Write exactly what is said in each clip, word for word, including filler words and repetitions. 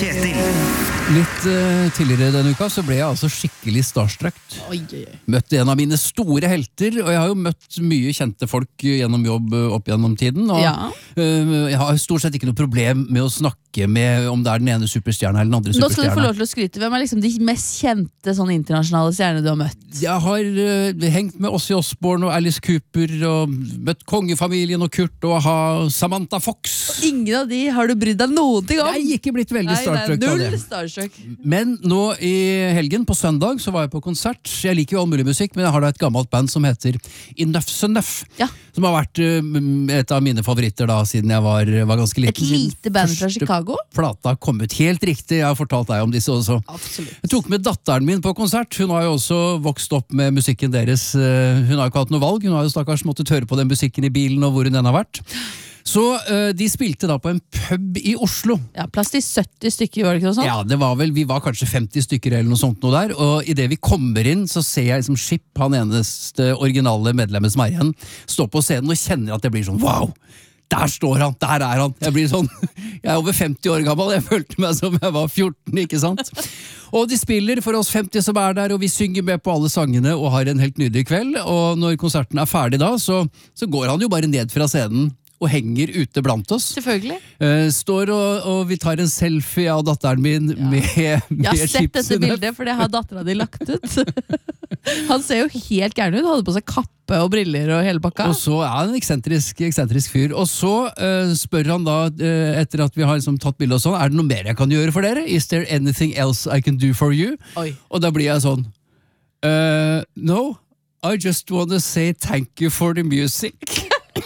Kjetil. Litt uh, tidligere denne uka så ble jeg altså skikkelig starstruck. Oi, oi, oi. Møtte en av mine store helter, og jeg har jo møtt mye kjente folk gjennom jobb uh, opp gjennom tiden. Og, Ja. uh, jeg har stort sett ikke noe problem med å snakke med om det er den ene superstjerna eller den andre Nå skal du få superstjerna. lov til å skryte. Hvem er liksom de mest kjente sånn internasjonale stjernene du har møtt? Jeg har uh, hengt med Ozzy Osbourne og Alice Cooper, og møtt kongefamilien og Kurt og ha Samantha Fox. Ingen av de har du brydd deg noen ting om? Jeg er ikke blitt veldig Nei, det er starstruck av null det. starstruck. Men nå i helgen, på søndag, så var jeg på konsert. Jeg liker jo all mulig musikk, men jeg har da et gammelt band som heter Enough Enough. Ja. Som har vært uh, et av mine favoritter da, siden jeg var, var ganske Et liten. Siden lite band fra første Chicago? Plata kom ut helt riktig. Jeg har fortalt deg om disse også. Absolutt. Jeg tok med datteren min på konsert. Hun har jo også vokst opp med musikken deres. Uh, Hun har jo ikke hatt noe valg. Hun har jo stakkars måttet høre på den musikken i bilen og hvor hun enn har vært. Så uh, de spilte da på en pub i Oslo. Ja, plass til sytti stykker, var det ikke noe sånt? Ja, det var vel, vi var kanskje femti stykker eller noe sånt noe der, og i det vi kommer inn, så ser jeg liksom Skip, han eneste originale medlemmet som er igjen, stå på scenen og kjenner at det blir sånn, wow! Der står han, der er han! Jeg blir sånn, jeg er over femti år gammel, jeg følte meg som jeg var fjorten, ikke sant? Og de spiller for oss femti som er der, og vi synger med på alle sangene og har en helt nydelig kveld, og når konserten er ferdig da, så, så går han jo bare ned fra scenen, og henger ute blant oss. Selvfølgelig. Uh, står og, og vi tar en selfie av datteren min Ja. med, med Jeg har sett Chips dette Enough. bildet, for det har datteren din lagt ut. Han ser jo helt gæren ut. Han hadde på seg kappe og briller og hele pakka. Og så er han en eksentrisk, eksentrisk fyr. Og så uh, spør han da, uh, etter at vi har liksom tatt bilde og sånn, er det noe mer jeg kan gjøre for dere? Is there anything else I can do for you? Oi. Og da blir jeg sånn, uh, no, I just want to say thank you for the music.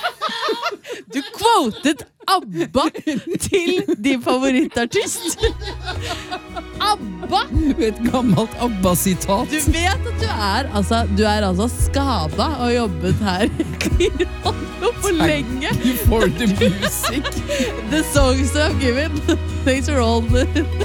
Du quotet ABBA til din favorittartist. ABBA! Et gammelt ABBA-sitat. Du vet at du er altså, du er altså skada og jobbet her i radio for lenge. Thank you for the music. The songs you have given. Thanks for all the